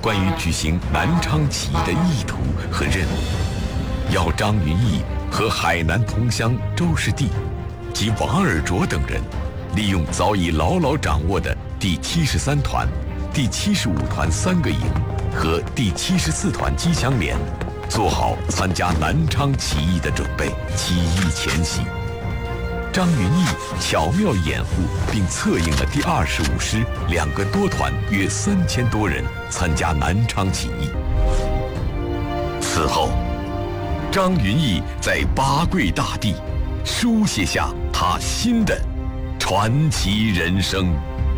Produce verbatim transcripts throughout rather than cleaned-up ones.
关于举行南昌起义的意图和任务，要张云逸和海南同乡周士第及王尔琢等人，利用早已牢牢掌握的第七十三团、第七十五团三个营和第七十四团机枪连，做好参加南昌起义的准备。起义前夕，张云逸巧妙掩护并策应了第二十五师两个多团约三千多人参加南昌起义。此后，张云逸在八桂大地书写下他新的传奇人生。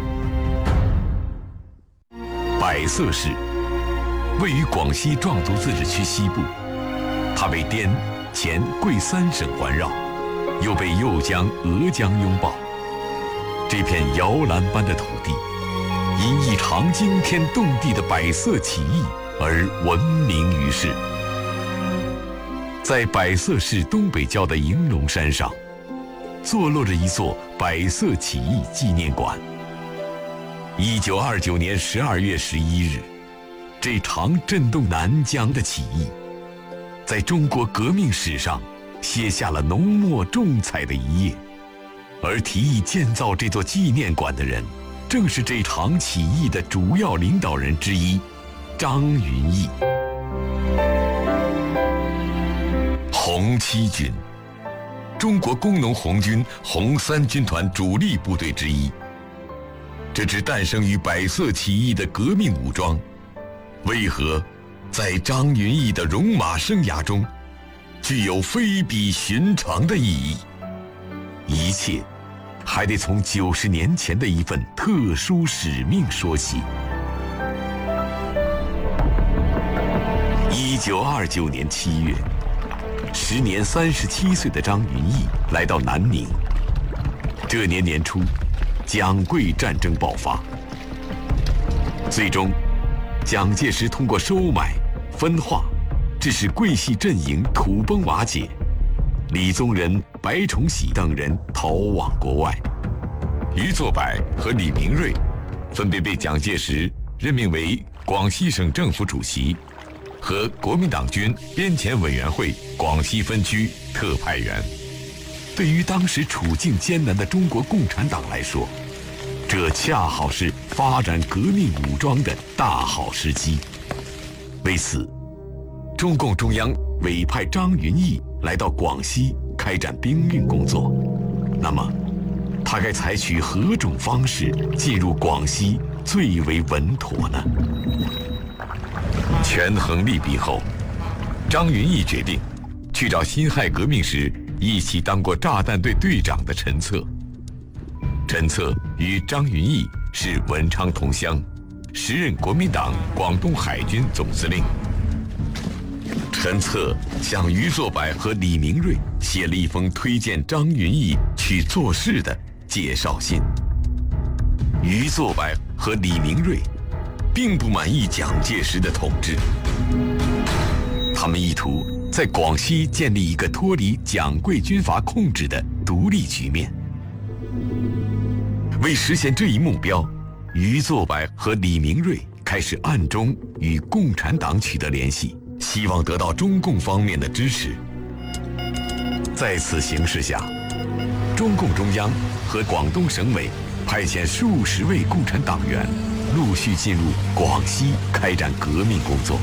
百色市位于广西壮族自治区西部，它被滇黔桂三省环绕，又被右江、鄂江拥抱。这片摇篮般的土地，因一场惊天动地的百色起义而闻名于世。在百色市东北郊的迎龙山上，坐落着一座百色起义纪念馆。一九二九年十二月十一日，这场震动南疆的起义，在中国革命史上写下了浓墨重彩的一页。而提议建造这座纪念馆的人，正是这场起义的主要领导人之一，张云逸。红七军，中国工农红军红三军团主力部队之一。这支诞生于百色起义的革命武装，为何在张云逸的戎马生涯中具有非比寻常的意义？一切还得从九十年前的一份特殊使命说起。一九二九年七月，时年三十七岁的张云逸来到南宁。这年年初，蒋桂战争爆发，最终蒋介石通过收买、分化，致使桂系阵营土崩瓦解，李宗仁、白崇禧等人逃往国外。于作柏和李明瑞分别被蒋介石任命为广西省政府主席和国民党军编遣委员会广西分区特派员。对于当时处境艰难的中国共产党来说，这恰好是发展革命武装的大好时机。为此，中共中央委派张云逸来到广西开展兵运工作。那么，他该采取何种方式进入广西最为稳妥呢？权衡利弊后，张云逸决定去找辛亥革命时一起当过炸弹队队长的陈策。陈策与张云逸是文昌同乡，时任国民党广东海军总司令。陈策向于作柏和李明瑞写了一封推荐张云逸去做事的介绍信。于作柏和李明瑞并不满意蒋介石的统治，他们意图在广西建立一个脱离蒋桂军阀控制的独立局面。为实现这一目标，于作柏和李明瑞开始暗中与共产党取得联系，希望得到中共方面的支持。在此形势下，中共中央和广东省委派遣数十位共产党员陆续进入广西开展革命工作。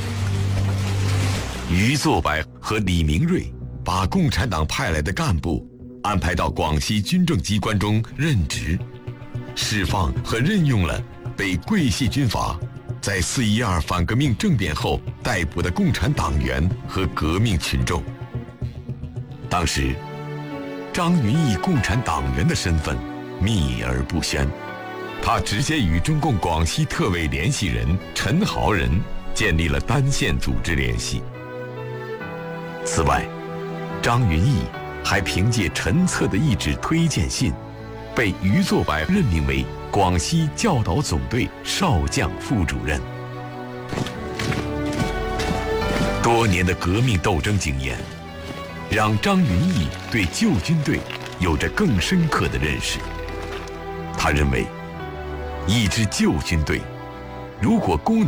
于作柏和李明瑞把共产党派来的干部安排到广西军政机关中任职，释放和任用了被桂系军阀在四一二反革命政变后逮捕的共产党员和革命群众。当时，张云逸共产党员的身份秘而不宣，他直接与中共广西特委联系人陈豪仁建立了单线组织联系。此外，张云逸还凭借陈策的一纸推荐信，被于作柏任命为广西教导总队少将副主任。多年的革命斗争经验，让张云逸对旧军队有着更深刻的认识。他认为，一支旧军队如果功能